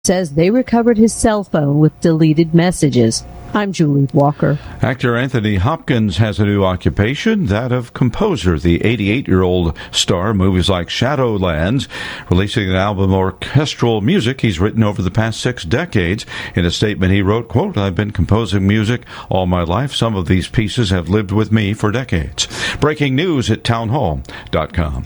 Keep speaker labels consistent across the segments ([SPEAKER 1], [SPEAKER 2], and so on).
[SPEAKER 1] says they recovered his cell phone with deleted messages. I'm Julie Walker.
[SPEAKER 2] Actor Anthony Hopkins has a new occupation, that of composer. The 88-year-old star movies like Shadowlands, releasing an album of orchestral music he's written over the past 6 decades. In a statement he wrote, quote, "I've been composing music all my life. Some of these pieces have lived with me for decades." Breaking news at townhall.com.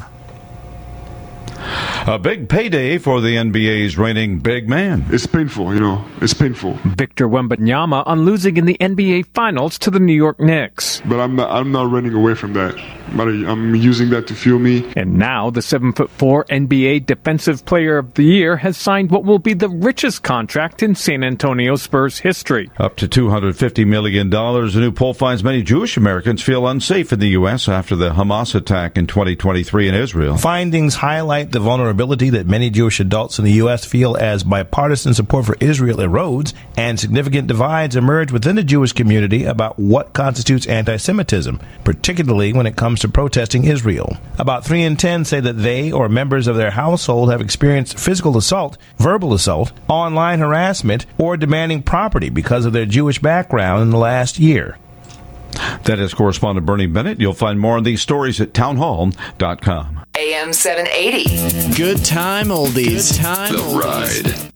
[SPEAKER 2] A big payday for the NBA's reigning big man.
[SPEAKER 3] It's painful, It's painful.
[SPEAKER 4] Victor Wembanyama on losing in the NBA Finals to the New York Knicks.
[SPEAKER 3] But I'm not running away from that. I'm using that to fuel me.
[SPEAKER 4] And now the 7'4" NBA Defensive Player of the Year has signed what will be the richest contract in San Antonio Spurs history.
[SPEAKER 2] Up to $250 million. A new poll finds many Jewish Americans feel unsafe in the U.S. after the Hamas attack in 2023 in Israel.
[SPEAKER 5] Findings highlight the vulnerability that many Jewish adults in the U.S. feel as bipartisan support for Israel erodes and significant divides emerge within the Jewish community about what constitutes anti-Semitism, particularly when it comes to protesting Israel. About 3 in 10 say that they or members of their household have experienced physical assault, verbal assault, online harassment, or demanding property because of their Jewish background in the last year.
[SPEAKER 2] That is correspondent Bernie Bennett. You'll find more on these stories at townhall.com.
[SPEAKER 6] AM 780.
[SPEAKER 7] Good time oldies.
[SPEAKER 6] Good time
[SPEAKER 7] The
[SPEAKER 6] oldies.
[SPEAKER 7] Ride.